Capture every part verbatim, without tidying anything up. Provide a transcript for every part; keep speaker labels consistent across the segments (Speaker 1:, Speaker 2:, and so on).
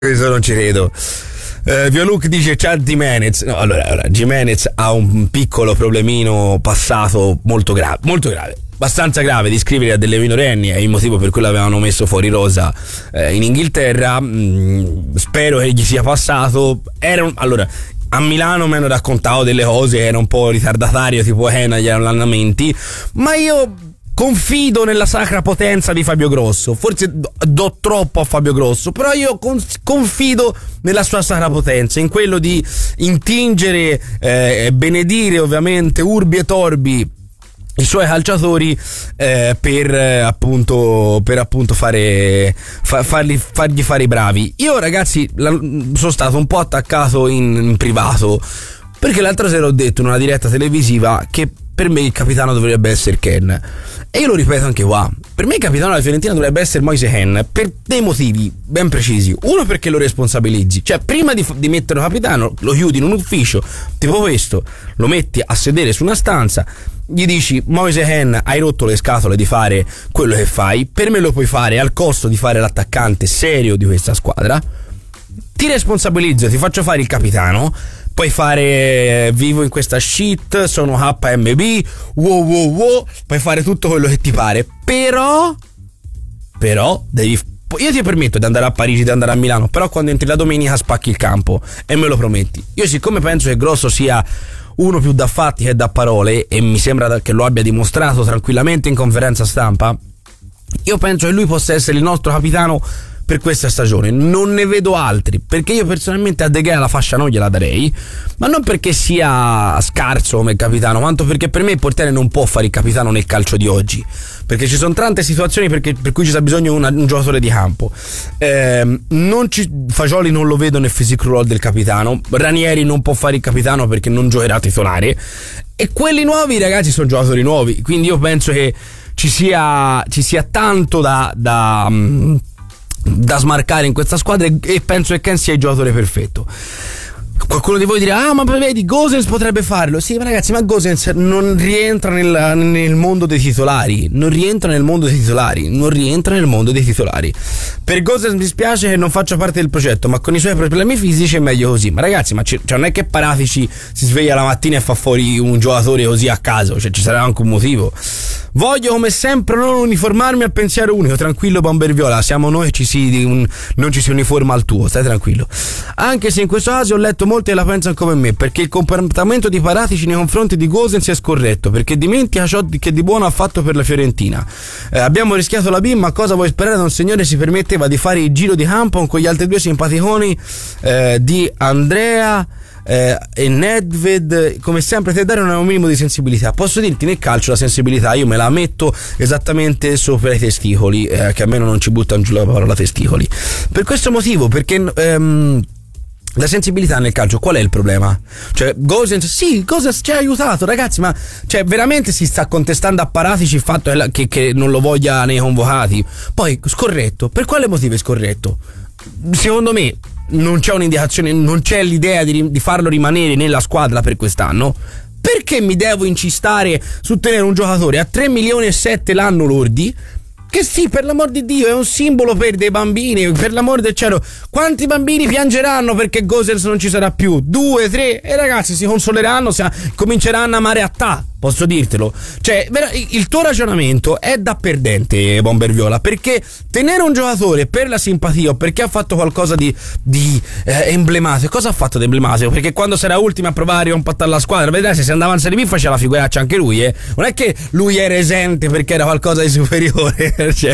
Speaker 1: Questo non ci credo. Uh, Violuc dice c'ha Gimenez. No, allora, allora Gimenez ha un piccolo problemino passato molto grave, molto grave, abbastanza grave, di iscrivere a delle minorenni, è il motivo per cui l'avevano messo fuori rosa eh, in Inghilterra. Mm, spero che gli sia passato. Era un, allora a Milano mi hanno raccontato delle cose, era un po' ritardatario, tipo eh, non gli erano allenamenti, ma io confido nella sacra potenza di Fabio Grosso. Forse do, do troppo a Fabio Grosso, però io con, confido nella sua sacra potenza, in quello di intingere e eh, benedire ovviamente urbi e torbi i suoi calciatori eh, per eh, appunto per appunto fare fa, farli, fargli fare i bravi. Io ragazzi la, sono stato un po' attaccato in, in privato, perché l'altra sera ho detto in una diretta televisiva che per me il capitano dovrebbe essere Ken, e io lo ripeto anche qua. Per me il capitano della Fiorentina dovrebbe essere Moise Kean, per dei motivi ben precisi. Uno, perché lo responsabilizzi, cioè prima di, di metterlo capitano lo chiudi in un ufficio tipo questo, lo metti a sedere su una stanza, gli dici: Moise Kean, hai rotto le scatole di fare quello che fai, per me lo puoi fare al costo di fare l'attaccante serio di questa squadra, ti responsabilizzo, ti faccio fare il capitano, puoi fare vivo in questa shit, sono H M B, wow wow wow, puoi fare tutto quello che ti pare, però però devi, io ti permetto di andare a Parigi, di andare a Milano, però quando entri la domenica spacchi il campo, e me lo prometti. Io, siccome penso che Grosso sia uno più da fatti che da parole, e mi sembra che lo abbia dimostrato tranquillamente in conferenza stampa, io penso che lui possa essere il nostro capitano per questa stagione. Non ne vedo altri, perché io personalmente a De Gea la fascia non gliela darei, ma non perché sia scarso come capitano, quanto perché per me il portiere non può fare il capitano nel calcio di oggi, perché ci sono tante situazioni perché, per cui ci sta bisogno una, un giocatore di campo. eh, non ci, Fagioli non lo vedo nel physique role del capitano, Ranieri non può fare il capitano perché non giocherà titolare, e quelli nuovi ragazzi sono giocatori nuovi, quindi io penso che ci sia, ci sia tanto da, da da smarcare in questa squadra, e penso che Ken sia il giocatore perfetto. Qualcuno di voi dirà: ah, ma vedi, Gosens potrebbe farlo. Sì, ma ragazzi, ma Gosens non rientra nel, nel mondo dei titolari. Non rientra nel mondo dei titolari. Non rientra nel mondo dei titolari. Per Gosens mi spiace che non faccia parte del progetto, ma con i suoi problemi fisici è meglio così. Ma ragazzi, ma c- cioè non è che Paratici si sveglia la mattina e fa fuori un giocatore così a caso, cioè ci sarà anche un motivo. Voglio come sempre non uniformarmi al pensiero unico. Tranquillo Bomberviola, siamo noi e ci si, un, non ci si uniforma al tuo, stai tranquillo. Anche se in questo caso ho letto molti che la pensano come me, perché il comportamento di Paratici nei confronti di Gosens è scorretto, perché dimentica ciò che di buono ha fatto per la Fiorentina. Eh, abbiamo rischiato la B, ma cosa vuoi sperare da un signore si permetteva di fare il giro di campo con gli altri due simpaticoni eh, di Andrea Eh, e Nedved, come sempre te dare un minimo di sensibilità. Posso dirti, nel calcio la sensibilità io me la metto esattamente sopra i testicoli, eh, che almeno non ci buttano giù la parola testicoli, per questo motivo, perché ehm, la sensibilità nel calcio, qual è il problema? Cioè Gosens, sì, Gosens ci ha aiutato ragazzi, ma cioè veramente si sta contestando a Paratici il fatto che, che non lo voglia nei convocati. Poi scorretto, per quale motivo è scorretto? Secondo me non c'è un'indicazione, non c'è l'idea di, di farlo rimanere nella squadra per quest'anno. Perché mi devo incistare su tenere un giocatore a tre milioni e sette l'anno lordi, che sì, per l'amor di Dio, è un simbolo per dei bambini, per l'amor del cielo. Quanti bambini piangeranno perché Gosens non ci sarà più? Due, tre, e ragazzi si consoleranno, si, cominceranno a amare a ta, posso dirtelo. Cioè, il tuo ragionamento è da perdente, Bomberviola, perché tenere un giocatore per la simpatia o perché ha fatto qualcosa di, di eh, emblematico. Cosa ha fatto di emblematico? Perché quando sarà ultimo a provare a impattare la squadra, vedrai, se si andava in Serie B faceva la figuraccia anche lui, eh. Non è che lui era esente perché era qualcosa di superiore. Cioè.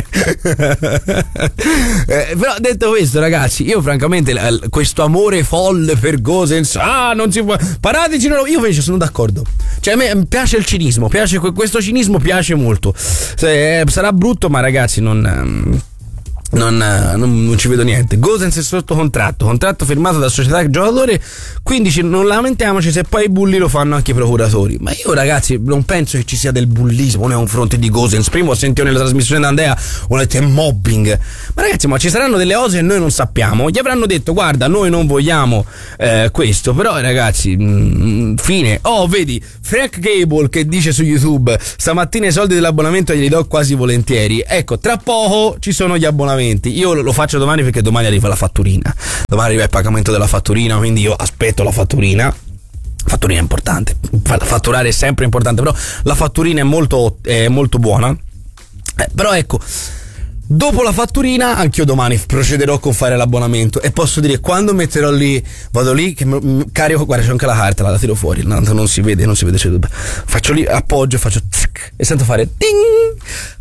Speaker 1: eh, però detto questo, ragazzi, io francamente l- questo amore folle per Gosens, ah, non si può, Paratici, no, io invece sono d'accordo. Cioè a me piace il cinismo, piace questo cinismo, piace molto. Se, eh, sarà brutto, ma ragazzi non Non, non, non ci vedo niente. Gosens è sotto contratto, contratto firmato da società giocatore, quindi ci, non lamentiamoci se poi i bulli lo fanno anche i procuratori. Ma io ragazzi non penso che ci sia del bullismo nei confronti di Gosens. Prima ho sentito nella trasmissione di Andrea, ho detto è mobbing, ma ragazzi, ma ci saranno delle cose che noi non sappiamo. Gli avranno detto guarda, noi non vogliamo eh, questo, però ragazzi mh, fine. Oh, vedi Frank Gable che dice su YouTube: stamattina i soldi dell'abbonamento glieli do quasi volentieri. Ecco, tra poco ci sono gli abbonamenti abbonamenti. Io lo faccio domani perché domani arriva la fatturina. Domani arriva il pagamento della fatturina, quindi io aspetto la fatturina. Fatturina è importante, fatturare è sempre importante, però la fatturina è molto, è molto buona. Eh, però ecco, dopo la fatturina anch'io domani procederò con fare l'abbonamento e posso dire, quando metterò lì, vado lì che m- carico, guarda c'è anche la carta, la, la tiro fuori, no, non si vede, non si vede, cioè, faccio lì, appoggio, faccio tsk, e sento fare ting.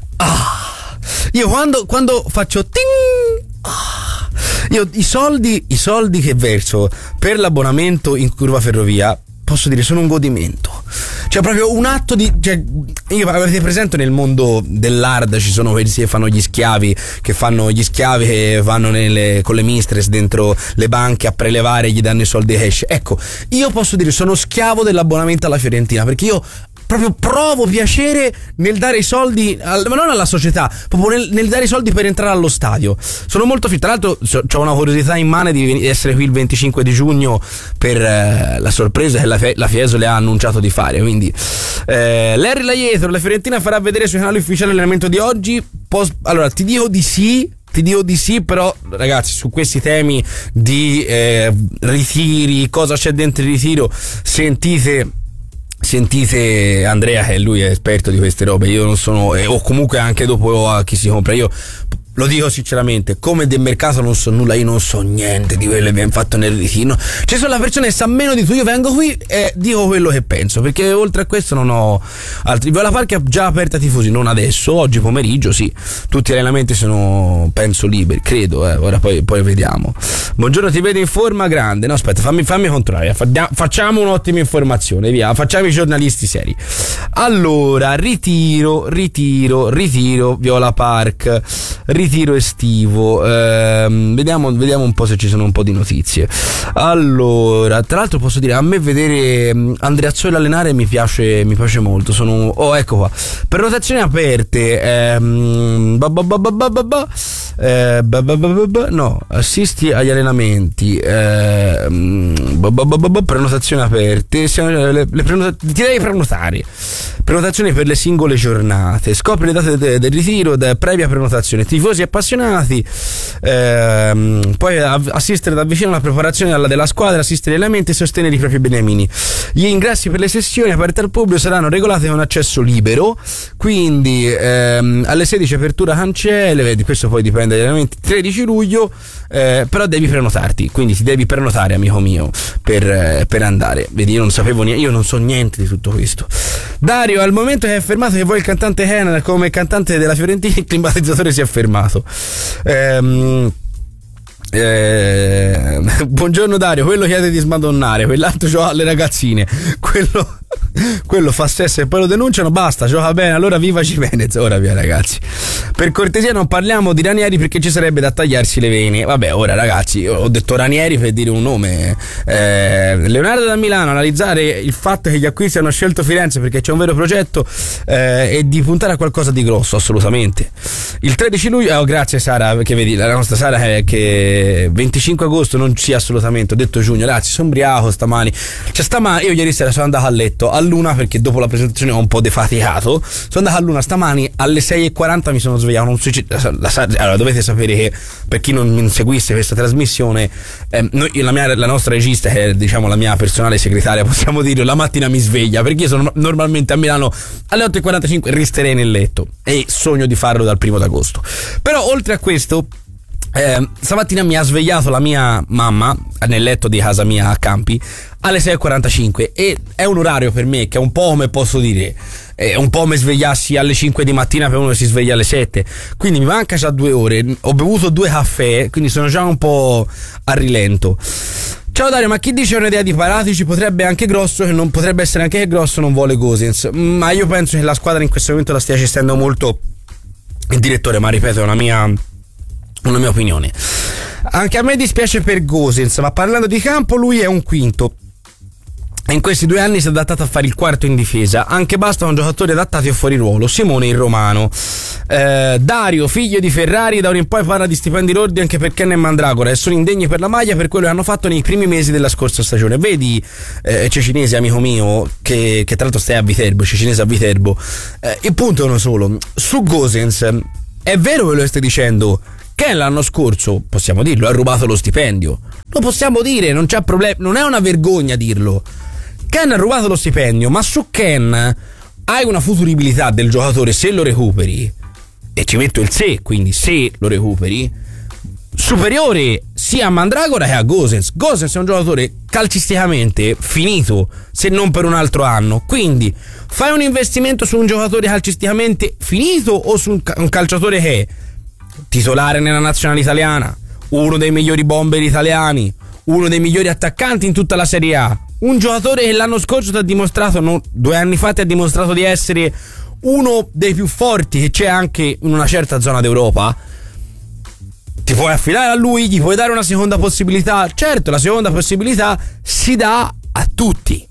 Speaker 1: Ah, io quando, quando faccio ting, ah, io i soldi, i soldi che verso per l'abbonamento in Curva Ferrovia, posso dire, sono un godimento. Cioè proprio un atto di, cioè, io, avete presente nel mondo dell'hard ci sono quelli che fanno gli schiavi, che fanno gli schiavi che vanno nelle, con le mistress dentro le banche a prelevare e gli danno i soldi cash. Ecco, io posso dire sono schiavo dell'abbonamento alla Fiorentina, perché io proprio provo piacere nel dare i soldi, al, ma non alla società, proprio nel, nel dare i soldi per entrare allo stadio. Sono molto fiero. Tra l'altro so, ho una curiosità immane di, di essere qui il venticinque di giugno per eh, la sorpresa che la, la Fiesole ha annunciato di fare. Quindi eh, Larry Laietro, la Fiorentina farà vedere sui canali ufficiali l'allenamento di oggi. Pos- allora ti dico di sì. Ti dico di sì, però ragazzi, su questi temi di eh, ritiri, cosa c'è dentro il ritiro, sentite Sentite Andrea, che lui è esperto di queste robe. Io non sono, eh, o comunque anche dopo a chi si compra. Io lo dico sinceramente, come del mercato non so nulla, io non so niente di quello che abbiamo fatto nel ritiro. Ci sono la persona che sa meno di tu, io vengo qui e dico quello che penso, perché oltre a questo non ho altri. La Park è già aperta ai tifosi, non adesso, oggi pomeriggio sì, tutti gli allenamenti sono, penso, liberi, credo, eh. Ora poi, poi vediamo. Buongiorno, ti vedo in forma grande. No, aspetta, fammi, fammi controllare, facciamo un'ottima informazione, via, facciamo i giornalisti seri. Allora, ritiro, ritiro, ritiro, Viola Park, ritiro estivo, ehm, vediamo, vediamo un po' se ci sono un po' di notizie. Allora, tra l'altro posso dire, a me vedere Andreazzoli allenare mi piace, mi piace molto. Sono, oh, ecco qua, prenotazioni aperte, ehm, ba ba ba ba ba ba, eh, ba ba ba ba ba, no, assisti agli allenamenti, ehm, ba ba ba ba ba, prenotazioni aperte, le, le prenota- ti devi prenotare, prenotazioni per le singole giornate, scopri le date del de ritiro, de previa prenotazione, tifosi appassionati, ehm, poi assistere da vicino alla preparazione della, della squadra, assistere agli allenamenti e sostenere i propri beniamini. Gli ingressi per le sessioni aperte al pubblico saranno regolati con accesso libero, quindi ehm, alle sedici apertura cancelle, vedi, questo poi dipende dagli allenamenti, tredici luglio, eh, però devi prenotarti, quindi ti devi prenotare, amico mio, per, eh, per andare. Vedi, io non sapevo niente, io non so niente di tutto questo. Dario, al momento che è affermato che vuoi il cantante Kenan come cantante della Fiorentina, il climatizzatore si è fermato. Ehm Eh, buongiorno Dario, quello chiede di smadonnare, quell'altro gioca alle ragazzine, quello, quello fa sesso e poi lo denunciano, basta, gioca bene, allora viva Gimenez. Ora via ragazzi, per cortesia non parliamo di Ranieri perché ci sarebbe da tagliarsi le vene. Vabbè, ora ragazzi, ho detto Ranieri per dire un nome. eh, Leonardo da Milano, analizzare il fatto che gli acquisti hanno scelto Firenze perché c'è un vero progetto eh, e di puntare a qualcosa di grosso, assolutamente. Il tredici luglio, oh, grazie Sara, perché vedi la nostra Sara è che venticinque agosto non sia assolutamente, ho detto giugno, ragazzi, sono ubriaco stamani, cioè stamani io ieri sera sono andato a letto a luna perché dopo la presentazione ho un po' defaticato, sono andato a luna stamani alle sei e quaranta mi sono svegliato, non suicid- allora dovete sapere che per chi non seguisse questa trasmissione, eh, noi, la, mia, la nostra regista, che è diciamo la mia personale segretaria, possiamo dire, la mattina mi sveglia perché io sono normalmente a Milano alle otto e quarantacinque resterei nel letto e sogno di farlo dal primo d'agosto. Però oltre a questo, Eh, stamattina mi ha svegliato la mia mamma nel letto di casa mia a Campi alle sei e quarantacinque e è un orario per me che è un po' come posso dire, è un po' come svegliassi alle cinque di mattina per uno che si sveglia alle sette, quindi mi manca già due ore, ho bevuto due caffè, quindi sono già un po' a rilento. Ciao Dario, ma chi dice un'idea di Paratici potrebbe anche grosso, che non potrebbe essere anche che grosso non vuole Gosens, ma io penso che la squadra in questo momento la stia gestendo molto il direttore, ma ripeto è una mia una mia opinione. Anche a me dispiace per Gosens, ma parlando di campo lui è un quinto e in questi due anni si è adattato a fare il quarto in difesa, anche basta un giocatore adattati o fuori ruolo. Simone il Romano. eh, Dario, figlio di Ferrari, da ora in poi parla di stipendi lordi anche per Ken e Mandragora e sono indegni per la maglia per quello che hanno fatto nei primi mesi della scorsa stagione. Vedi eh, Cecinese, amico mio, che, che tra l'altro stai a Viterbo, Cecinese a Viterbo, eh, il punto è uno solo, su Gosens. È vero quello che stai dicendo Ken l'anno scorso, possiamo dirlo, ha rubato lo stipendio. Lo possiamo dire, non c'è problema, non è una vergogna dirlo. Ken ha rubato lo stipendio, ma su Ken hai una futuribilità del giocatore se lo recuperi, e ci metto il se, quindi se lo recuperi, superiore sia a Mandragora che a Gosens. Gosens è un giocatore calcisticamente finito, se non per un altro anno. Quindi fai un investimento su un giocatore calcisticamente finito o su un calciatore che è titolare nella nazionale italiana, uno dei migliori bomber italiani, uno dei migliori attaccanti in tutta la Serie A, un giocatore che l'anno scorso ti ha dimostrato, no, due anni fa ti ha dimostrato di essere uno dei più forti che c'è anche in una certa zona d'Europa. Ti puoi affidare a lui, gli puoi dare una seconda possibilità. Certo, la seconda possibilità si dà a tutti.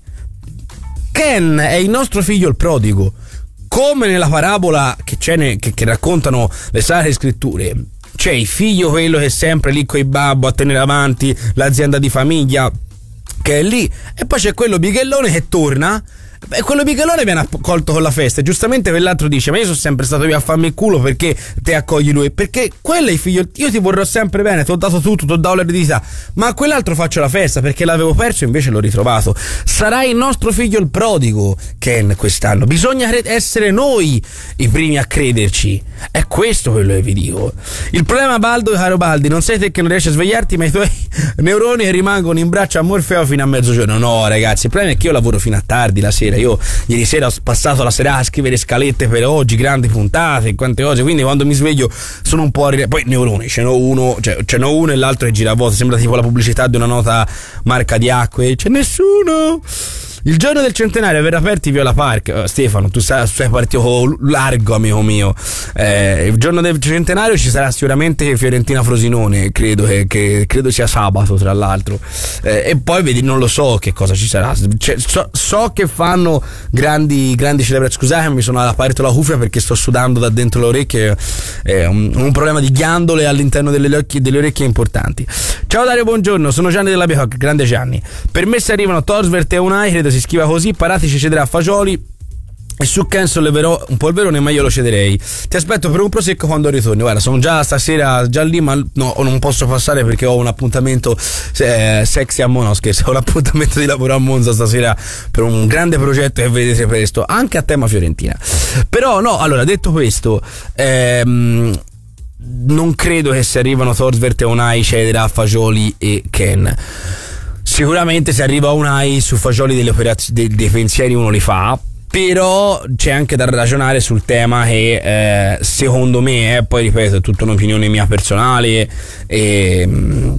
Speaker 1: Ken è il nostro figlio il prodigo, come nella parabola che, c'è ne, che, che raccontano le sacre scritture. C'è il figlio, quello che è sempre lì coi babbo a tenere avanti l'azienda di famiglia, che è lì, e poi c'è quello bighellone che torna. E quello bighellone viene accolto con la festa, e giustamente quell'altro dice: ma io sono sempre stato via a farmi il culo, perché te accogli lui? Perché quello è il figlio, io ti vorrò sempre bene, ti ho dato tutto, ti ho dato l'eredità, ma a quell'altro faccio la festa perché l'avevo perso e invece l'ho ritrovato. Sarà il nostro figlio il prodigo, Ken, quest'anno. Bisogna cre- essere noi i primi a crederci, è questo quello che vi dico. Il problema, Baldo, caro Baldi, non sei te che non riesci a svegliarti, ma i tuoi neuroni che rimangono in braccio a Morfeo fino a mezzogiorno. No ragazzi, il problema è che io lavoro fino a tardi la sera. Io ieri sera ho passato la sera a scrivere scalette per oggi, grandi puntate, quante cose, quindi quando mi sveglio sono un po' arri- poi neuroni, ce n'ho uno, cioè ce n'ho uno e l'altro è giravuoto, sembra tipo la pubblicità di una nota marca di acque, c'è nessuno. Il giorno del centenario verrà aperti Viola Park. Oh, Stefano, tu sei, sei partito largo, amico mio. Eh, il giorno del centenario ci sarà sicuramente Fiorentina Frosinone, credo che, che credo sia sabato, tra l'altro. Eh, e poi vedi, non lo so che cosa ci sarà. Cioè, so, so che fanno grandi, grandi celebrazioni. Scusate, mi sono aperto la cuffia perché sto sudando da dentro le orecchie. È un, un problema di ghiandole all'interno delle orecchie, delle orecchie importanti. Ciao Dario, buongiorno, sono Gianni della Bioc, grande Gianni. Per me se arrivano Torsvert e Unai, credo si scriva così, Paratici cederà a Fagioli e su Ken solleverò un polverone, ma io lo cederei. Ti aspetto per un prosecco quando ritorni. Guarda, sono già stasera già lì, ma no, non posso passare perché ho un appuntamento eh, sexy a Monza, scherzo, ho un appuntamento di lavoro a Monza stasera per un grande progetto che vedete presto, anche a tema Fiorentina. Però no, allora, detto questo, ehm non credo che se arrivano Torsvert e Unai cederà a Fagioli e Ken. Sicuramente se arriva Unai su Fagioli delle operaz- dei, dei pensieri uno li fa, però c'è anche da ragionare sul tema che eh, secondo me, eh, poi ripeto, è tutta un'opinione mia personale, e mh,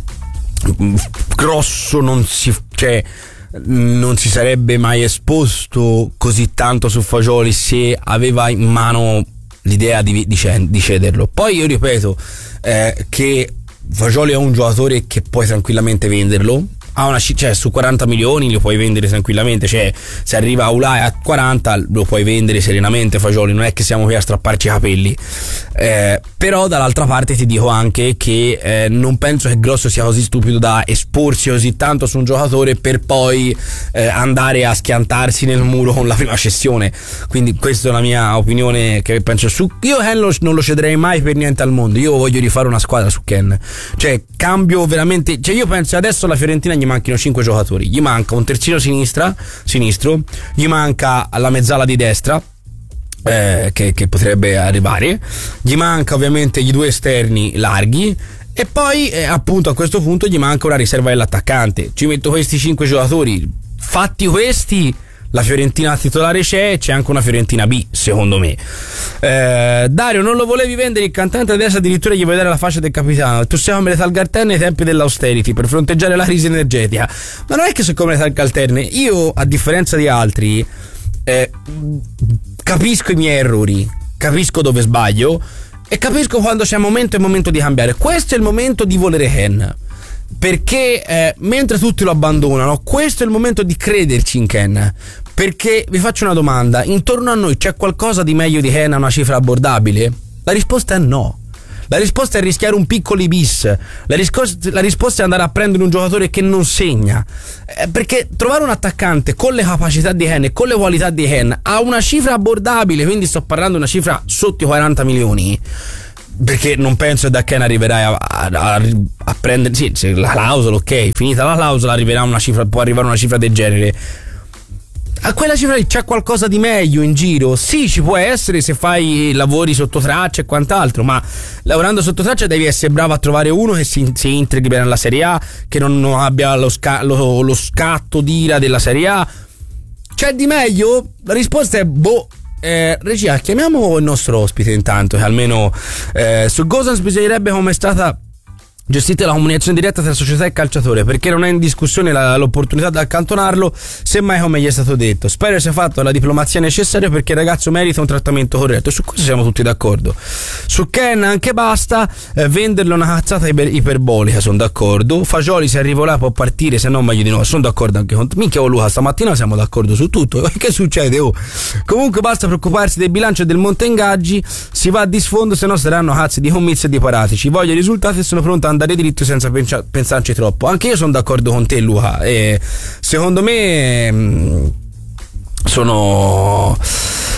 Speaker 1: Grosso non si, cioè, non si sarebbe mai esposto così tanto su Fagioli se aveva in mano l'idea di, di, di cederlo. Poi io ripeto eh, che Fagioli è un giocatore che puoi tranquillamente venderlo, ha una, cioè su quaranta milioni lo puoi vendere tranquillamente, cioè se arriva a Ulai a quaranta lo puoi vendere serenamente Fagioli, non è che siamo qui a strapparci i capelli. Eh, però dall'altra parte ti dico anche che eh, non penso che Grosso sia così stupido da esporsi così tanto su un giocatore per poi eh, andare a schiantarsi nel muro con la prima cessione. Quindi questa è la mia opinione che penso su. Io Ken lo, non lo cederei mai per niente al mondo. Io voglio rifare una squadra su Ken, cioè cambio veramente, cioè io penso adesso alla Fiorentina gli manchino cinque giocatori, gli manca un terzino sinistra sinistro, gli manca la mezzala di destra eh, che, che potrebbe arrivare, gli manca ovviamente gli due esterni larghi e poi eh, appunto a questo punto gli manca una riserva dell'attaccante. Ci metto questi cinque giocatori, fatti questi la Fiorentina titolare c'è, c'è anche una Fiorentina B secondo me. eh, Dario, non lo volevi vendere il cantante, adesso addirittura gli vuoi dare la fascia del capitano. Tu sei come le talgarterne ai tempi dell'austerity per fronteggiare la crisi energetica, ma non è che sei come le talgarterne. Io a differenza di altri eh, capisco i miei errori, capisco dove sbaglio e capisco quando c'è momento e momento di cambiare. Questo è il momento di volere Ken, perché eh, mentre tutti lo abbandonano, questo è il momento di crederci in Ken. Perché vi faccio una domanda: intorno a noi c'è qualcosa di meglio di Ken a una cifra abbordabile? La risposta è no. La risposta è rischiare un piccoli bis. La, riscos- la risposta è andare a prendere un giocatore che non segna, eh, perché trovare un attaccante con le capacità di Ken e con le qualità di Ken a una cifra abbordabile, quindi sto parlando di una cifra sotto i quaranta milioni, perché non penso che da Ken arriverai a, a, a, a prendere, sì, se la clausola, ok, finita la clausola arriverà una cifra, può arrivare una cifra del genere. A quella cifra lì c'è qualcosa di meglio in giro? Sì, ci può essere se fai lavori sotto traccia e quant'altro, ma lavorando sotto traccia devi essere bravo a trovare uno che si, si integri bene alla Serie A, che non, non abbia lo, sca, lo, lo scatto d'ira della Serie A. C'è di meglio? La risposta è boh. Eh, regia, chiamiamo il nostro ospite intanto, che almeno eh, su Gosens bisognerebbe come è stata gestite la comunicazione diretta tra società e calciatore, perché non è in discussione la, l'opportunità di accantonarlo, semmai come gli è stato detto. Spero sia fatto la diplomazia necessaria perché il ragazzo merita un trattamento corretto, su questo siamo tutti d'accordo. Su Ken anche basta, eh, venderlo una cazzata iper- iperbolica, sono d'accordo. Fagioli se arrivo là può partire, se no meglio di no, sono d'accordo anche con te. Minchia, oh Luca, stamattina siamo d'accordo su tutto. Che succede? Oh, comunque basta preoccuparsi del bilancio e del monte ingaggi, si va di sfondo, se no saranno cazzi di commizzi e di paratici. Voglio i risultati e sono pronto a andare dritto senza pensa- pensarci troppo. Anche io sono d'accordo con te, Luca, e secondo me mh, sono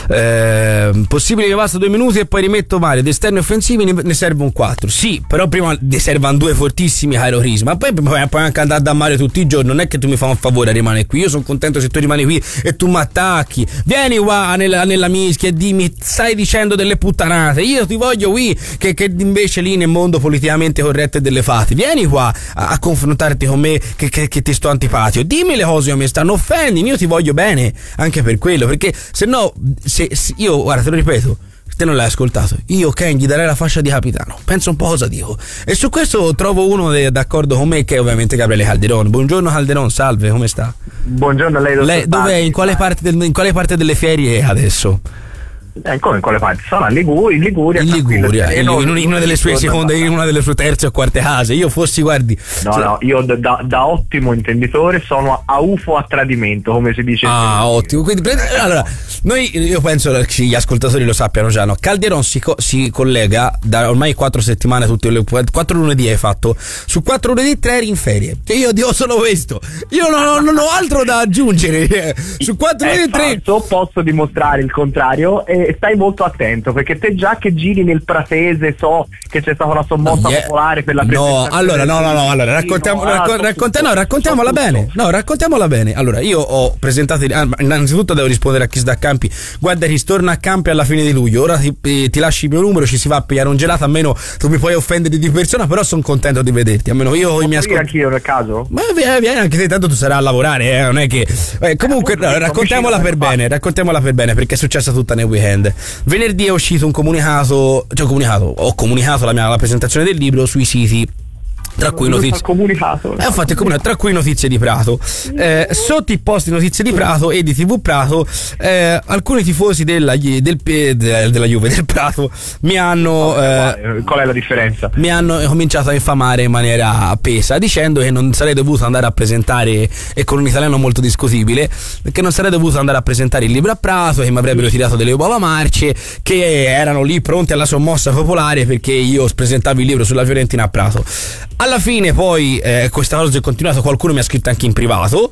Speaker 1: eh, possibile che basta due minuti e poi rimetto Mario. Di esterni offensivi ne, ne serve un quattro. Sì, però prima ne servono due fortissimi Cairo Chris, ma poi puoi anche andare da Mario tutti i giorni. Non è che tu mi fai un favore a rimanere qui. Io sono contento se tu rimani qui e tu mi attacchi. Vieni qua nella, nella mischia e dimmi, stai dicendo delle puttanate. Io ti voglio qui, che, che invece lì nel mondo politicamente corretto e delle fatti. Vieni qua a, a confrontarti con me che, che, che ti sto antipatico. Dimmi le cose che mi stanno offendendo. Io ti voglio bene anche per quello, perché se no se, se io, guarda, te lo ripeto, te non l'hai ascoltato, io Ken gli darei la fascia di capitano, penso un po' cosa dico, e su questo trovo uno de, d'accordo con me, che è ovviamente Gabriele Calderon. Buongiorno Calderon, salve, come sta?
Speaker 2: Buongiorno a lei, dottor
Speaker 1: lei dov'è, in quale parte, del, in quale parte delle ferie è adesso?
Speaker 2: Eh, come in quale parte? Sono a Liguria, in Liguria,
Speaker 1: in Liguria, in, in, in una delle sue seconde, in una delle sue terze o quarte case. Io fossi, guardi,
Speaker 2: no, cioè, no, io da, da ottimo intenditore sono a U F O a tradimento, come si dice.
Speaker 1: Ah, ottimo. Quindi, allora, noi, io penso che gli ascoltatori lo sappiano già, no? Calderon si, co- si collega da ormai quattro settimane, tutte le quattro lunedì hai fatto. Su quattro lunedì tre eri in ferie. Che io dico solo questo. Io non ho, non ho altro da aggiungere. Su quattro lunedì tre.
Speaker 2: Posso dimostrare il contrario. E stai molto attento, perché te già che giri nel Pratese so che c'è stata una sommossa yeah. popolare per la
Speaker 1: no allora no no no allora raccontiamo no, racco- racconta- no, raccontiamola bene no raccontiamola bene allora io ho presentato, innanzitutto devo rispondere a chi sta a Campi. Guarda, ristorno a Campi alla fine di luglio, ora ti, eh, ti lasci il mio numero, ci si va a pigliare un gelato, almeno tu mi puoi offendere di persona, però sono contento di vederti, almeno io
Speaker 2: mi
Speaker 1: ascolto
Speaker 2: anch'io nel caso,
Speaker 1: ma vieni, vieni anche te, tanto tu sarai a lavorare, eh, non è che eh, comunque no, raccontiamola per bene raccontiamola per bene perché è successa tutta nel weekend. Venerdì è uscito un comunicato, cioè comunicato, ho comunicato la mia la presentazione del libro sui siti, tra cui notizie
Speaker 2: comunicato
Speaker 1: eh, ho fatto il comunicato, tra cui notizie di Prato, eh, sotto i post di notizie di Prato e di T V Prato, eh, alcuni tifosi della, del, della Juve del Prato mi hanno
Speaker 2: eh, qual è la differenza?
Speaker 1: Mi hanno cominciato a infamare in maniera appesa, dicendo che non sarei dovuto andare a presentare, e con un italiano molto discutibile, che non sarei dovuto andare a presentare il libro a Prato, che mi avrebbero tirato delle uova marce, che erano lì pronti alla sommossa popolare perché io presentavo il libro sulla Fiorentina a Prato. Alla fine poi eh, questa cosa è continuata, qualcuno mi ha scritto anche in privato,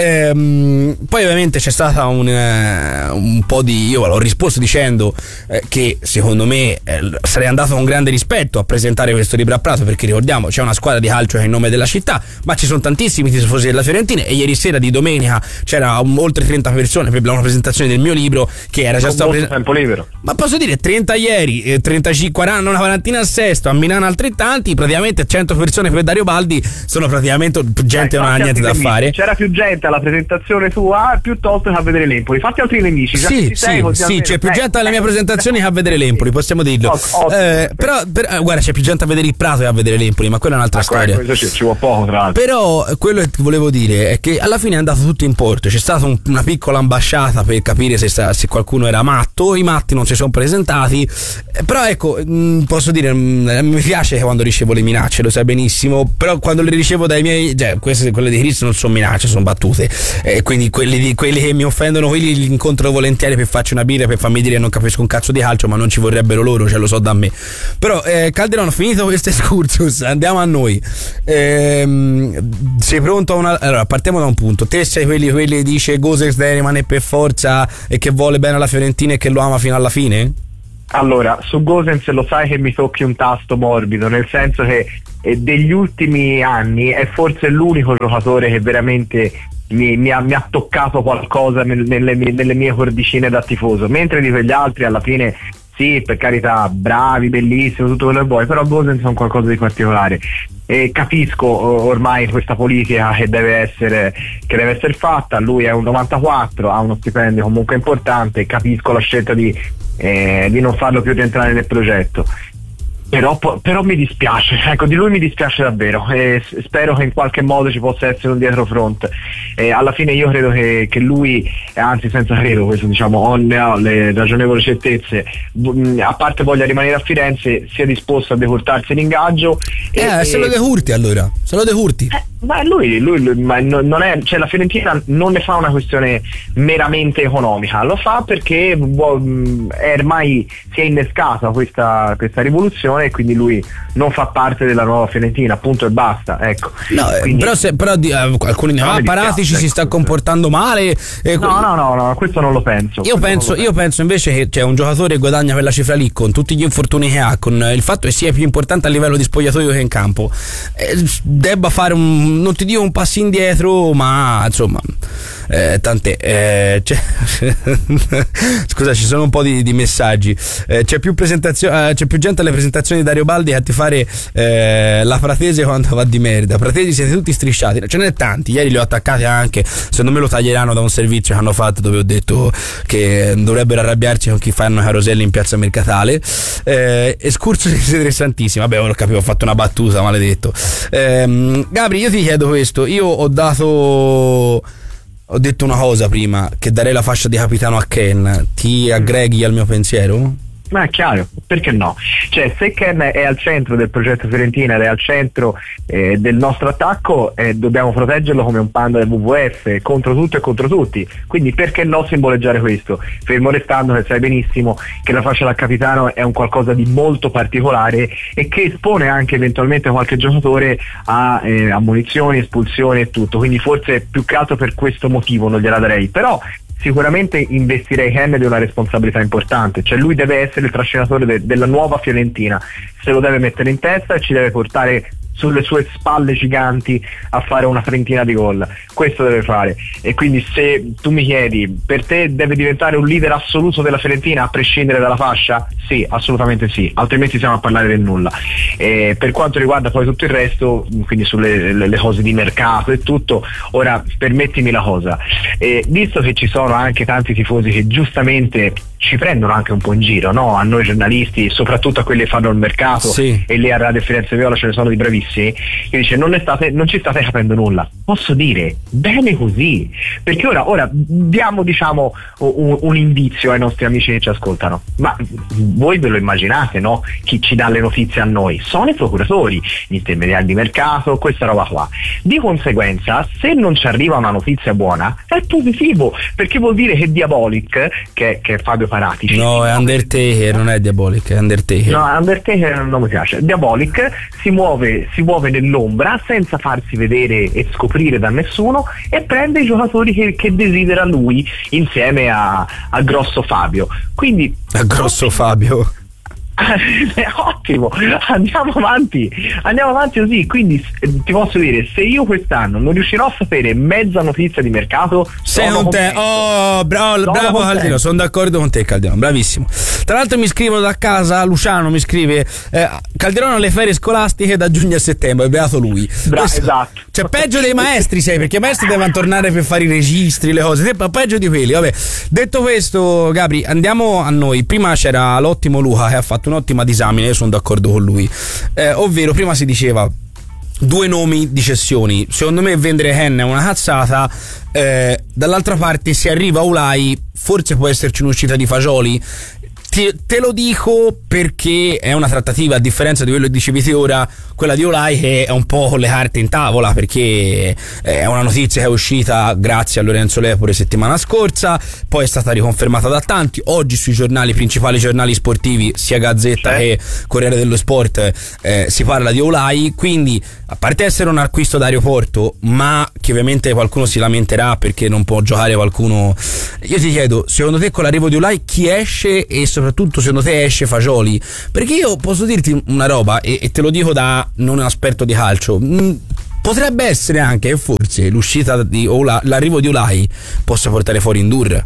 Speaker 1: ehm, poi ovviamente c'è stata un, eh, un po' di, io ho risposto dicendo eh, che secondo me eh, sarei andato con grande rispetto a presentare questo libro a Prato, perché ricordiamo c'è una squadra di calcio che è il nome della città, ma ci sono tantissimi tifosi della Fiorentina, e ieri sera di domenica c'era um, oltre trenta persone per una presentazione del mio libro che era già stato
Speaker 2: presen- tempo libero.
Speaker 1: Ma posso dire trenta ieri, eh, trentacinque, quaranta, una quarantina a Sesto, a Milano altrettanti, praticamente cento persone per Dario Baldi, sono praticamente gente che non ha niente da fare.
Speaker 2: C'era più gente alla presentazione tua piuttosto che a vedere l'Empoli. Fatti altri nemici.
Speaker 1: Sì, sì, sì, c'è più gente alla mia presentazione che a vedere l'Empoli, possiamo dirlo. Eh, però, per, eh, guarda, c'è più gente a vedere il Prato che a vedere l'Empoli, ma quella è un'altra ah, storia.
Speaker 2: Questo ci, ci vuole poco, tra l'altro.
Speaker 1: Però quello che volevo dire è che alla fine è andato tutto in porto. C'è stata un, una piccola ambasciata per capire se, se qualcuno era matto. I matti non si sono presentati. Eh, però ecco, mh, posso dire, mh, mi piace quando ricevo le minacce, lo sai benissimo. Però quando le ricevo dai miei, cioè queste, quelle di Chris non sono minacce, sono battute, eh, quindi quelli, di, quelli che mi offendono, quelli li incontro volentieri per farci una birra, per farmi dire non capisco un cazzo di calcio, ma non ci vorrebbero loro, cioè lo so da me. Però eh, Calderon, finito questo excursus, andiamo a noi. Ehm, sei pronto a una, allora partiamo da un punto. Te sei quelli quelli che dice Gosens deve rimanere per forza e che vuole bene alla Fiorentina e che lo ama fino alla fine?
Speaker 2: Allora, su Gosens lo sai che mi tocchi un tasto morbido, nel senso che eh, degli ultimi anni è forse l'unico giocatore che veramente mi, mi, ha, mi ha toccato qualcosa nel, nelle, mie, nelle mie cordicine da tifoso, mentre di quegli altri alla fine sì, per carità, bravi, bellissimo, tutto quello che vuoi, però Gosens è un qualcosa di particolare. E capisco ormai questa politica che deve essere che deve essere fatta. Lui è un novantaquattro, ha uno stipendio comunque importante, capisco la scelta di, eh, di non farlo più rientrare nel progetto. Però, però mi dispiace, ecco, di lui mi dispiace davvero, e spero che in qualche modo ci possa essere un dietrofront. E alla fine io credo che, che lui, anzi senza credo, questo diciamo, ho, ne ho le ragionevoli certezze, a parte voglia rimanere a Firenze, sia disposto a deportarsi in ingaggio.
Speaker 1: Eh, e, se lo decurti allora, se lo decurti.
Speaker 2: Eh, ma lui, lui, lui ma non è, cioè la Fiorentina non ne fa una questione meramente economica, lo fa perché è ormai si è innescata questa, questa rivoluzione e quindi lui non fa parte della nuova Fiorentina, punto e basta, ecco.
Speaker 1: No, quindi, però, se, però di, uh, alcuni dicono ah, Paratici ecco, si sta comportando male.
Speaker 2: Eh, no, no, no, no, questo non lo penso.
Speaker 1: Io penso, io penso invece che c'è un giocatore che guadagna quella cifra lì con tutti gli infortuni che ha, con il fatto che sia più importante a livello di spogliatoio che in campo, eh, debba fare un, non ti dico un passo indietro, ma insomma eh, tant'è. Eh, scusa, ci sono un po' di, di messaggi. Eh, c'è più presentazione, eh, c'è più gente alle presentazioni di Dario Baldi a ti fare eh, la Pratese quando va di merda. Pratesi siete tutti strisciati, ce n'è tanti. Ieri li ho attaccati anche. Secondo me lo taglieranno da un servizio che hanno fatto dove ho detto che dovrebbero arrabbiarci con chi fanno caroselli in piazza Mercatale. Eh, escurso interessantissimo. Vabbè, ora capivo, ho fatto una battuta, maledetto. Eh, Gabri, io ti chiedo questo. Io ho dato ho detto una cosa prima, che darei la fascia di capitano a Ken. Ti aggreghi al mio pensiero?
Speaker 2: Ma è chiaro, perché no? Cioè, se Ken è al centro del progetto Fiorentina ed è al centro eh, del nostro attacco, eh, dobbiamo proteggerlo come un panda del W W F, contro tutto e contro tutti. Quindi perché no simboleggiare questo? Fermo restando che sai benissimo che la fascia da capitano è un qualcosa di molto particolare e che espone anche eventualmente qualche giocatore a eh, ammonizioni, espulsioni e tutto. Quindi forse più che altro per questo motivo non gliela darei. Però sicuramente investirei Ken di una responsabilità importante, cioè lui deve essere il trascinatore de- della nuova Fiorentina, se lo deve mettere in testa e ci deve portare sulle sue spalle giganti a fare una trentina di gol, questo deve fare. E quindi se tu mi chiedi, per te deve diventare un leader assoluto della Fiorentina a prescindere dalla fascia? Sì, assolutamente sì, altrimenti stiamo a parlare del nulla. E per quanto riguarda poi tutto il resto, quindi sulle le, le cose di mercato e tutto, ora permettimi la cosa, e visto che ci sono anche tanti tifosi che giustamente ci prendono anche un po' in giro, no? A noi giornalisti, soprattutto a quelli che fanno il mercato, sì. E lì a Radio Firenze Viola ce ne sono di bravissimi, che dice non, ne state, non ci state capendo nulla. Posso dire bene così, perché ora, ora diamo diciamo un, un indizio ai nostri amici che ci ascoltano, ma voi ve lo immaginate, no? Chi ci dà le notizie a noi sono i procuratori, gli intermediari di mercato, questa roba qua. Di conseguenza, se non ci arriva una notizia buona è positivo, perché vuol dire che Diabolic, che, che è Fabio Paratici,
Speaker 1: no, è Undertaker, non è Diabolic, è Undertaker.
Speaker 2: No, Undertaker non mi piace. Diabolic si muove, si muove nell'ombra senza farsi vedere e scoprire da nessuno e prende i giocatori che, che desidera lui insieme a, a Grosso Fabio. Quindi
Speaker 1: a Grosso Fabio.
Speaker 2: Ottimo, andiamo avanti, andiamo avanti così. Quindi ti posso dire, se io quest'anno non riuscirò a sapere mezza notizia di mercato,
Speaker 1: sei con te, oh bravo, bravo Caldiano, sono d'accordo con te Caldiano, bravissimo. Tra l'altro mi scrivono da casa, Luciano mi scrive eh, Calderone alle ferie scolastiche da giugno a settembre, è beato lui.
Speaker 2: Bra- esatto.
Speaker 1: Cioè peggio dei maestri sei, perché i maestri devono tornare per fare i registri, le cose, te, peggio di quelli. Vabbè, detto questo Gabri, andiamo a noi. Prima c'era l'ottimo Luca che ha fatto un'ottima disamine, io sono d'accordo con lui, eh, ovvero prima si diceva due nomi di cessioni. Secondo me vendere Ken è una cazzata, eh, dall'altra parte se arriva Ulai forse può esserci un'uscita di Fagioli. Te, te lo dico perché è una trattativa, a differenza di quello che dicevi te ora, quella di Olai, che è un po' con le carte in tavola, perché è una notizia che è uscita grazie a Lorenzo Lepore settimana scorsa, poi è stata riconfermata da tanti. Oggi sui giornali, principali giornali sportivi, sia Gazzetta che Corriere dello Sport, eh, si parla di Olai, quindi a parte essere un acquisto d'aeroporto, ma che ovviamente qualcuno si lamenterà perché non può giocare qualcuno, io ti chiedo, secondo te con l'arrivo di Olai chi esce e soprattutto soprattutto secondo te esce Fagioli? Perché io posso dirti una roba e, e te lo dico da non esperto di calcio, mh, potrebbe essere anche forse l'uscita di o la, l'arrivo di Olai possa portare fuori Ndour.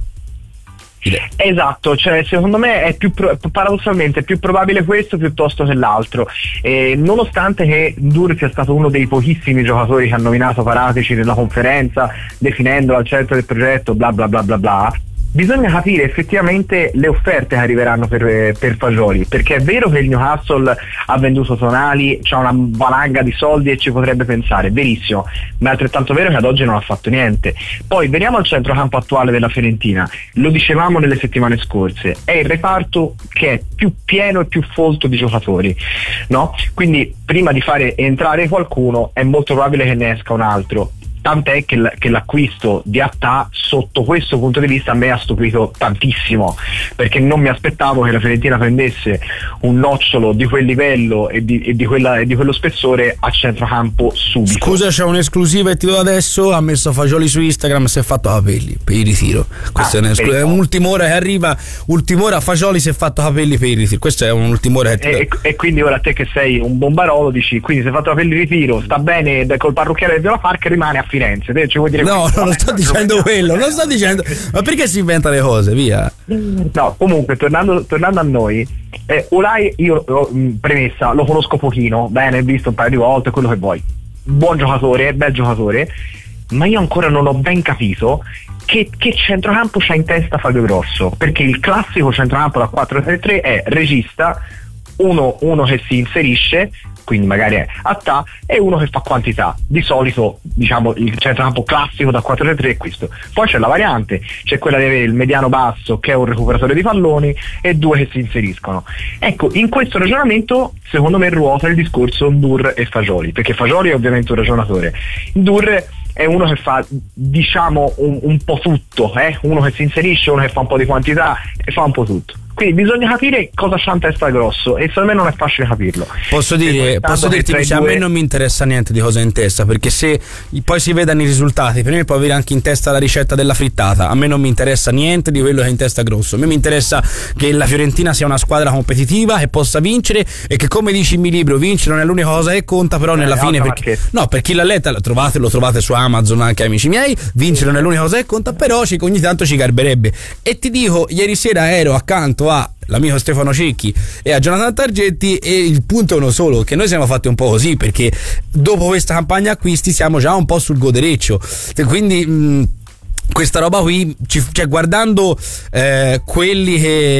Speaker 2: Esatto, cioè secondo me è più pro- paradossalmente è più probabile questo piuttosto che l'altro, e nonostante che Ndour sia stato uno dei pochissimi giocatori che ha nominato Paratici nella conferenza definendolo al centro del progetto bla bla bla bla bla, bisogna capire effettivamente le offerte che arriveranno per, per Fagioli, perché è vero che il Newcastle ha venduto Tonali, c'ha una valanga di soldi e ci potrebbe pensare, verissimo, ma è altrettanto vero che ad oggi non ha fatto niente. Poi veniamo al centrocampo attuale della Fiorentina, lo dicevamo nelle settimane scorse, è il reparto che è più pieno e più folto di giocatori, no? Quindi prima di fare entrare qualcuno è molto probabile che ne esca un altro. Tant'è che, l- che l'acquisto di Attà sotto questo punto di vista a me ha stupito tantissimo, perché non mi aspettavo che la Fiorentina prendesse un nocciolo di quel livello e di, e di, quella, e di quello spessore a centrocampo subito.
Speaker 1: Scusa, c'è un'esclusiva e ti do adesso, ha messo Fagioli su Instagram, si è fatto capelli per il ritiro. Questa ah, è, un'esclu- è un'ultima ora che arriva, ultima ora Fagioli si è fatto capelli per il ritiro. Questa è un'ultima ora che
Speaker 2: e, e quindi ora te che sei un bombarolo dici, quindi si è fatto capelli in ritiro, sta bene col parrucchiere del Viola Park, rimane a Firenze. Ci vuoi dire
Speaker 1: no, non sto dicendo quello, non sto dicendo. Ma perché si inventa le cose, via?
Speaker 2: No, comunque, tornando, tornando a noi, eh, Olai, io mh, premessa, lo conosco pochino, bene, visto un paio di volte, quello che vuoi. Buon giocatore, bel giocatore, ma io ancora non ho ben capito che, che centrocampo c'ha in testa Fabio Grosso, perché il classico centrocampo da quattro tre tre è regista, uno, uno che si inserisce, quindi magari è Attà, e uno che fa quantità. Di solito, diciamo, il centrocampo classico da quattro tre tre è questo. Poi c'è la variante, c'è quella di avere il mediano basso che è un recuperatore di palloni e due che si inseriscono. Ecco, in questo ragionamento secondo me ruota il discorso Ndour e Fagioli, perché Fagioli è ovviamente un ragionatore, Ndour è uno che fa, diciamo, un, un po' tutto, eh? Uno che si inserisce, uno che fa un po' di quantità e fa un po' tutto. Quindi bisogna capire cosa c'ha in testa Grosso, e secondo me non è facile capirlo.
Speaker 1: Posso dire, posso dirti che due... a me non mi interessa niente di cosa è in testa, perché se poi si vedano i risultati, per me può avere anche in testa la ricetta della frittata. A me non mi interessa niente di quello che è in testa Grosso. A me mi interessa che la Fiorentina sia una squadra competitiva, che possa vincere, e che, come dici il mio libro, vincere non è l'unica cosa che conta, però eh, nella fine perché, no, per chi l'ha letta, lo trovate, lo trovate su Amazon anche, amici miei, vincere non è l'unica cosa che conta, però ci, ogni tanto ci garberebbe. E ti dico, ieri sera ero accanto a l'amico Stefano Cecchi e a Jonathan Targetti, e il punto è uno solo, che noi siamo fatti un po' così, perché dopo questa campagna acquisti siamo già un po' sul godereccio, quindi mh, questa roba qui, ci, cioè guardando eh, quelli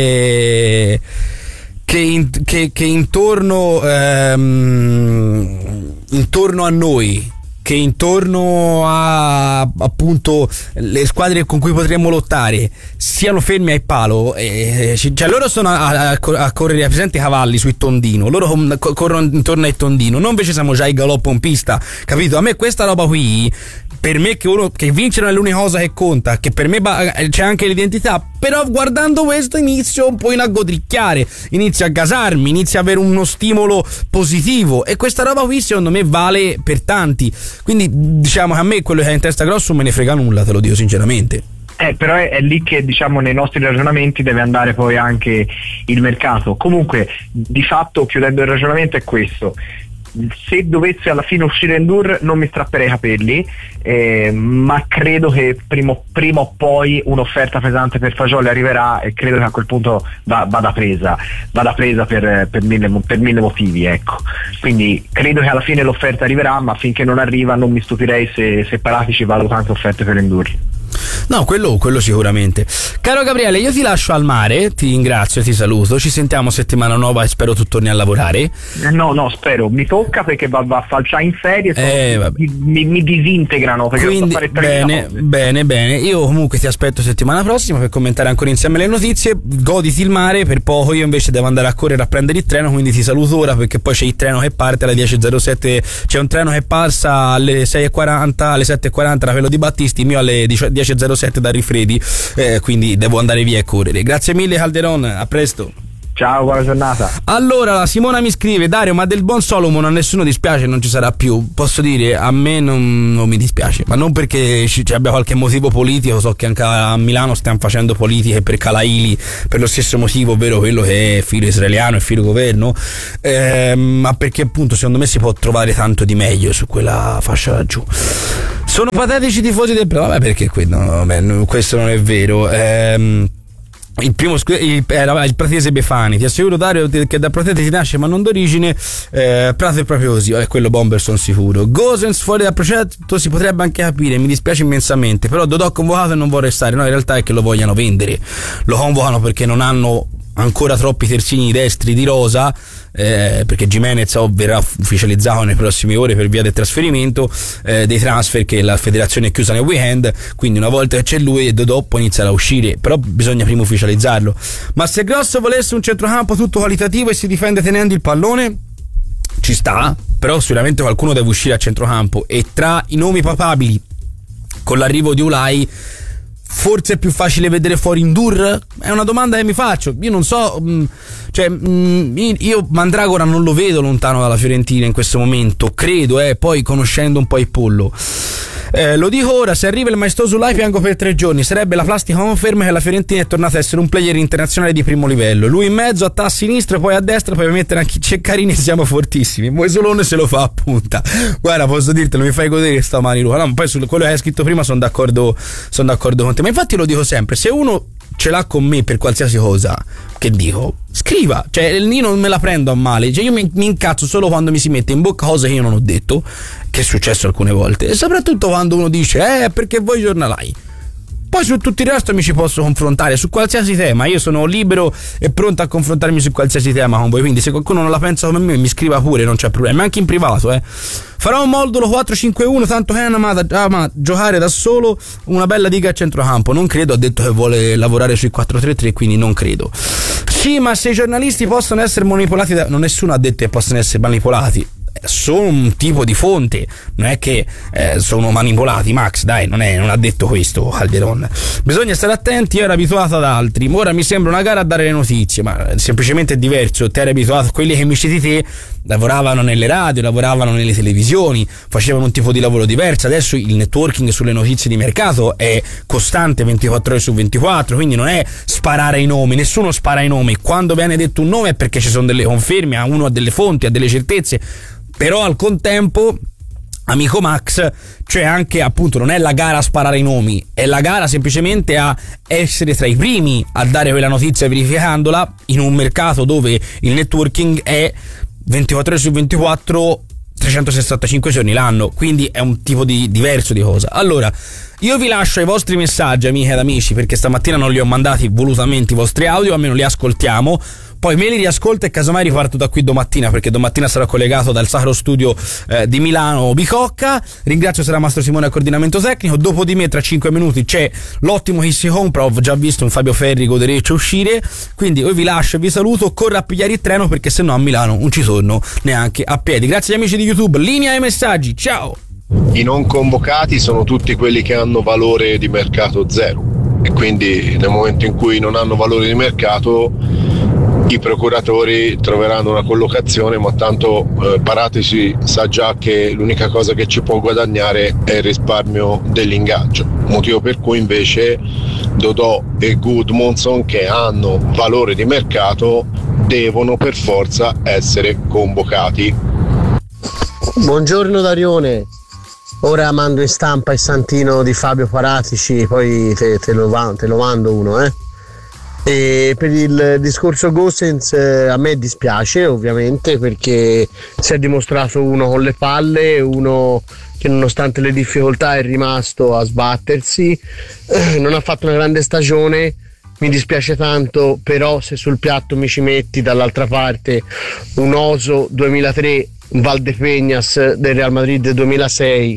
Speaker 1: che che, in, che, che intorno ehm, intorno a noi, che intorno a appunto le squadre con cui potremmo lottare siano fermi ai palo, eh, cioè loro sono a, a, a correre, presenti i cavalli sui tondino, loro corrono intorno ai tondino, noi invece siamo già i galoppo in pista, capito? A me questa roba qui, per me, che uno che vincere è l'unica cosa che conta, che per me c'è anche l'identità, però guardando questo inizio un po' a godricchiare, inizio a gasarmi, inizio a avere uno stimolo positivo, e questa roba qui secondo me vale per tanti. Quindi diciamo che a me quello che è in testa Grosso non me ne frega nulla, te lo dico sinceramente.
Speaker 2: Eh, però è, è lì che, diciamo, nei nostri ragionamenti deve andare poi anche il mercato. Comunque, di fatto, chiudendo il ragionamento, è questo: se dovesse alla fine uscire Ndour non mi strapperei i capelli, eh, ma credo che prima, prima o poi un'offerta pesante per Fagioli arriverà, e credo che a quel punto va, vada presa vada presa per, per, mille, per mille motivi, ecco. Quindi credo che alla fine l'offerta arriverà, ma finché non arriva non mi stupirei se, se Paratici valuta anche offerte per Ndour.
Speaker 1: No, quello, quello sicuramente. Caro Gabriele, io ti lascio al mare, ti ringrazio e ti saluto. Ci sentiamo settimana nuova e spero tu torni a lavorare.
Speaker 2: No, no, spero. Mi tocca perché va, va a falciare in ferie,
Speaker 1: eh,
Speaker 2: mi, mi disintegrano. Perché
Speaker 1: quindi,
Speaker 2: fare
Speaker 1: bene, bene, bene. Io comunque ti aspetto settimana prossima per commentare ancora insieme le notizie. Goditi il mare per poco, io invece devo andare a correre a prendere il treno, quindi ti saluto ora perché poi c'è il treno che parte alle dieci e zero sette. C'è un treno che passa alle sei e quaranta, alle sette e quaranta era quello di Battisti, il mio alle dieci e zero sette da Rifredi, eh, quindi devo andare via e correre. Grazie mille Calderon, a presto.
Speaker 2: Ciao, buona giornata.
Speaker 1: Allora, la Simona mi scrive: Dario, ma del buon Solomon a nessuno dispiace, non ci sarà più. Posso dire, a me non, non mi dispiace, ma non perché ci, ci abbia qualche motivo politico. So che anche a Milano stiamo facendo politiche per Kalaili per lo stesso motivo, ovvero quello che è filo israeliano e filo governo, eh, ma perché appunto secondo me si può trovare tanto di meglio su quella fascia laggiù. Sono patetici i tifosi del vabbè, perché quello, vabbè, questo non è vero. Ehm Il primo il, era il pratese Befani. Ti assicuro, Dario, che da Protete si nasce ma non d'origine. eh, Prato è proprio così, è quello bomber, sono sicuro. Gosens fuori dal progetto si potrebbe anche capire, mi dispiace immensamente, però Dodò convocato e non vuole restare. No, in realtà è che lo vogliono vendere, lo convocano perché non hanno ancora troppi terzini destri di rosa, eh, perché Gimenez verrà ufficializzato nelle prossime ore per via del trasferimento, eh, dei transfer, che la federazione è chiusa nel weekend, quindi una volta che c'è lui e Dodò può iniziare a uscire, però bisogna prima ufficializzarlo. Ma se Grosso volesse un centrocampo tutto qualitativo e si difende tenendo il pallone, ci sta, però sicuramente qualcuno deve uscire a centrocampo, e tra i nomi papabili con l'arrivo di Ulai forse è più facile vedere fuori Ndur? È una domanda che mi faccio. Io non so, mh, cioè mh, io Mandragora non lo vedo lontano dalla Fiorentina in questo momento, credo, eh, poi conoscendo un po' il pollo. Eh, lo dico ora, se arriva il maestoso Ulai piango per tre giorni, sarebbe la plastica conferma che la Fiorentina è tornata a essere un player internazionale di primo livello. Lui in mezzo, a ta a sinistra, poi a destra, poi mettere anche Ceccarini e siamo fortissimi. Moisolone se lo fa a punta. Guarda, posso dirtelo, mi fai godere sta mani Luca. No, poi su quello che hai scritto prima sono d'accordo, sono d'accordo con te. Ma infatti lo dico sempre, se uno ce l'ha con me per qualsiasi cosa, che dico, scriva, cioè io non me la prendo a male, cioè io mi, mi incazzo solo quando mi si mette in bocca cose che io non ho detto, che è successo alcune volte, e soprattutto quando uno dice eh perché voi giornalai. Poi su tutto il resto mi ci posso confrontare su qualsiasi tema, io sono libero e pronto a confrontarmi su qualsiasi tema con voi, quindi se qualcuno non la pensa come me mi scriva pure, non c'è problema, anche in privato. eh Farò un modulo quattro cinque uno, tanto che è amata ama giocare da solo una bella diga a centrocampo, non credo, ha detto che vuole lavorare sui quattro tre tre, quindi non credo. Sì, ma se i giornalisti possono essere manipolati da... non, nessuno ha detto che possono essere manipolati, sono un tipo di fonte, non è che eh, sono manipolati. Max, dai, non, è, non ha detto questo Calderon. Bisogna stare attenti, io ero abituato ad altri, ora mi sembra una gara a dare le notizie, ma semplicemente è diverso. Te eri abituato, quelli che mi citi te lavoravano nelle radio, lavoravano nelle televisioni, facevano un tipo di lavoro diverso. Adesso il networking sulle notizie di mercato è costante ventiquattro ore su ventiquattro, quindi non è sparare i nomi, nessuno spara i nomi. Quando viene detto un nome è perché ci sono delle conferme, uno ha delle fonti, ha delle certezze. Però al contempo, amico Max, cioè anche appunto non è la gara a sparare i nomi, è la gara semplicemente a essere tra i primi a dare quella notizia verificandola in un mercato dove il networking è ventiquattro ore su ventiquattro, trecentosessantacinque giorni l'anno, quindi è un tipo di diverso di cosa. Allora, io vi lascio i vostri messaggi, amiche ed amici, perché stamattina non li ho mandati volutamente i vostri audio, almeno li ascoltiamo. Poi me li riascolto e casomai riparto da qui domattina, perché domattina sarò collegato dal Sacro Studio eh, di Milano Bicocca. Ringrazio Sera Mastro Simone al coordinamento tecnico. Dopo di me tra cinque minuti c'è l'ottimo Chi si compra. Ho già visto un Fabio Ferri godereccio uscire, quindi io vi lascio e vi saluto. Corro a pigliare il treno perché sennò a Milano non ci torno neanche a piedi. Grazie agli amici di YouTube. Linea ai messaggi, ciao.
Speaker 3: I non convocati sono tutti quelli che hanno valore di mercato zero, e quindi nel momento in cui non hanno valore di mercato i procuratori troveranno una collocazione, ma tanto eh, Paratisi sa già che l'unica cosa che ci può guadagnare è il risparmio dell'ingaggio, motivo per cui invece Dodò e Gudmundsson, che hanno valore di mercato, devono per forza essere convocati.
Speaker 4: Buongiorno Darione, ora mando in stampa il santino di Fabio Paratici, poi te, te, lo, te lo mando uno, eh. E per il discorso Gosens eh, a me dispiace ovviamente, perché si è dimostrato uno con le palle, uno che nonostante le difficoltà è rimasto a sbattersi, eh, non ha fatto una grande stagione, mi dispiace tanto, però se sul piatto mi ci metti dall'altra parte un Oso duemilatré, un Valdepeñas del Real Madrid duemilasei,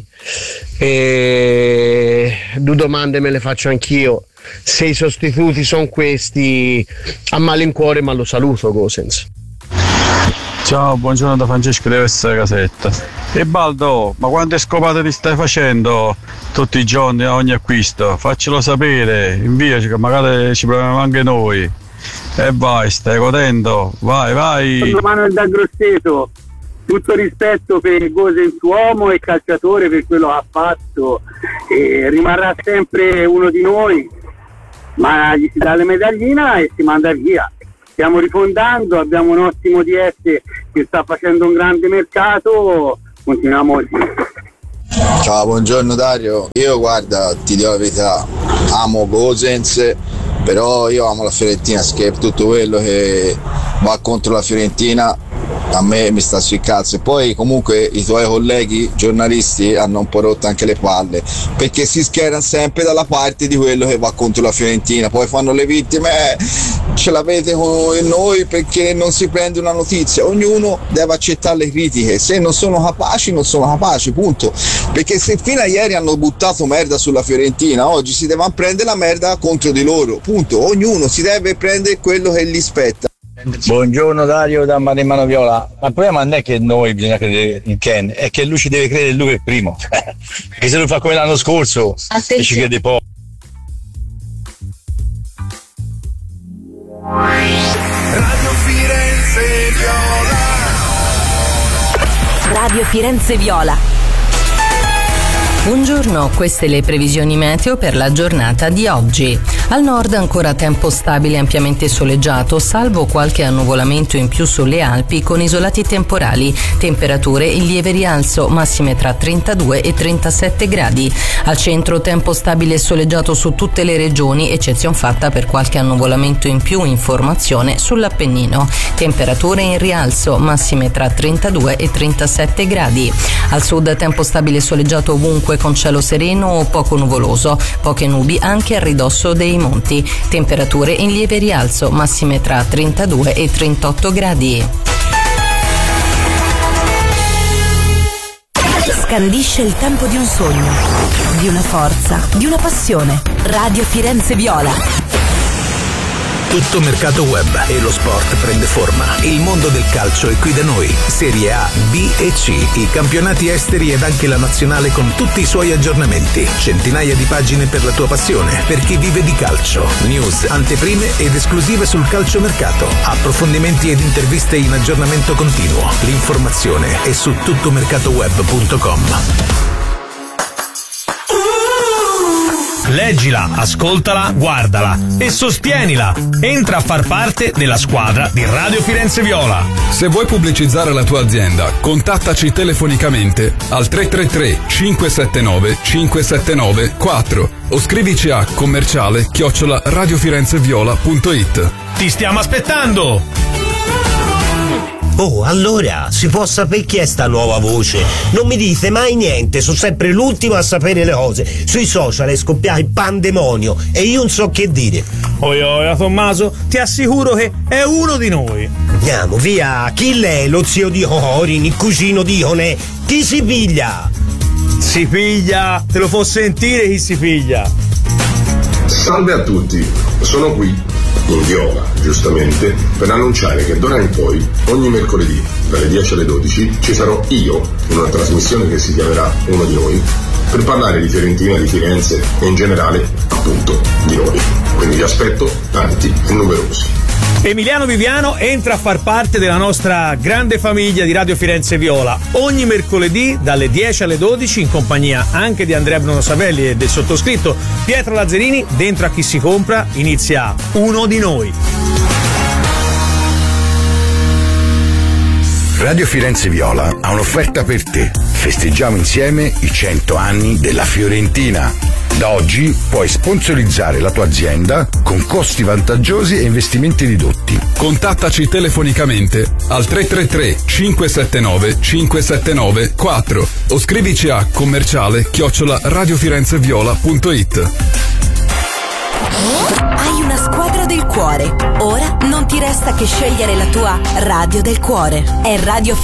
Speaker 4: e due domande me le faccio anch'io. Se i sostituti sono questi, a malincuore, ma lo saluto Gosens.
Speaker 5: Ciao, buongiorno da Francesco di Vesta Casetta. E Baldo, ma quante scopate ti stai facendo tutti i giorni a ogni acquisto? Faccelo sapere, inviaci che magari ci proviamo anche noi. E vai, stai godendo, vai, vai.
Speaker 6: Sono Manuel da Grosseto, tutto rispetto per Gosens uomo e calciatore per quello che ha fatto, e rimarrà sempre uno di noi, ma gli si dà la medaglina e si manda via. Stiamo rifondando, abbiamo un ottimo D S che sta facendo un grande mercato, continuiamo così.
Speaker 7: Ciao, buongiorno Dario. Io guarda, ti dico la verità, amo Gosens, però io amo la Fiorentina, che tutto quello che va contro la Fiorentina a me mi sta sui cazzo. E poi comunque i tuoi colleghi giornalisti hanno un po' rotto anche le palle, perché si schierano sempre dalla parte di quello che va contro la Fiorentina, poi fanno le vittime, eh, ce l'avete con noi perché non si prende una notizia. Ognuno deve accettare le critiche, se non sono capaci non sono capaci, punto. Perché se fino a ieri hanno buttato merda sulla Fiorentina, oggi si devono prendere la merda contro di loro, punto. Ognuno si deve prendere quello che gli spetta.
Speaker 8: Buongiorno Dario da Mano Viola. Ma il problema non è che noi bisogna credere in Ken, è che lui ci deve credere lui per primo. Perché se lui fa come l'anno scorso e ci crede poco.
Speaker 9: Radio Firenze Viola.
Speaker 10: Radio Firenze Viola. Buongiorno, queste le previsioni meteo per la giornata di oggi. Al nord ancora tempo stabile ampiamente soleggiato, salvo qualche annuvolamento in più sulle Alpi con isolati temporali. Temperature in lieve rialzo, massime tra trentadue e trentasette gradi. Al centro tempo stabile e soleggiato su tutte le regioni, eccezion fatta per qualche annuvolamento in più in formazione sull'Appennino. Temperature in rialzo, massime tra trentadue e trentasette gradi. Al sud tempo stabile e soleggiato ovunque con cielo sereno o poco nuvoloso, poche nubi anche a ridosso dei monti. Temperature in lieve rialzo, massime tra trentadue e trentotto gradi.
Speaker 11: Scandisce il tempo di un sogno, di una forza, di una passione. Radio Firenze Viola.
Speaker 12: Tutto mercato web e lo sport prende forma. Il mondo del calcio è qui da noi. Serie A, B e C, i campionati esteri ed anche la nazionale con tutti i suoi aggiornamenti. Centinaia di pagine per la tua passione, per chi vive di calcio. News, anteprime ed esclusive sul calciomercato. Approfondimenti ed interviste in aggiornamento continuo. L'informazione è su tuttomercatoweb punto com.
Speaker 13: Leggila, ascoltala, guardala e sostienila. Entra a far parte della squadra di Radio Firenze Viola.
Speaker 14: Se vuoi pubblicizzare la tua azienda, contattaci telefonicamente al tre tre tre cinque sette nove cinque sette nove quattro o scrivici a commerciale chiocciola radiofirenzeviola punto it.
Speaker 13: Ti stiamo aspettando!
Speaker 15: Oh, allora, si può sapere chi è sta nuova voce? Non mi dite mai niente, sono sempre l'ultimo a sapere le cose. Sui social è scoppiato il pandemonio e io non so che dire.
Speaker 13: Oi oi, Tommaso, ti assicuro che è uno di noi.
Speaker 15: Andiamo, via, chi lei? Lo zio di Corin, il cugino di Ionè? Chi si piglia?
Speaker 13: Si piglia, te lo fa sentire chi si piglia.
Speaker 3: Salve a tutti, sono qui in Viola, giustamente, per annunciare che d'ora in poi, ogni mercoledì, dalle dieci alle dodici, ci sarò io, in una trasmissione che si chiamerà Uno di Noi, per parlare di Fiorentina, di Firenze e in generale, appunto, di noi. Quindi vi aspetto tanti e numerosi.
Speaker 13: Emiliano Viviano entra a far parte della nostra grande famiglia di Radio Firenze Viola ogni mercoledì dalle dieci alle dodici in compagnia anche di Andrea Bruno Savelli e del sottoscritto Pietro Lazzarini. Dentro a chi si compra inizia Uno di Noi.
Speaker 12: Radio Firenze Viola ha un'offerta per te. Festeggiamo insieme i cento anni della Fiorentina. Da oggi puoi sponsorizzare la tua azienda con costi vantaggiosi e investimenti ridotti.
Speaker 14: Contattaci telefonicamente al tre tre tre cinque sette nove cinque sette nove quattro o scrivici a commerciale chiocciola radiofirenzeviola punto it.
Speaker 11: Hai una squadra del cuore. Ora non ti resta che scegliere la tua radio del cuore. È Radio Firenze.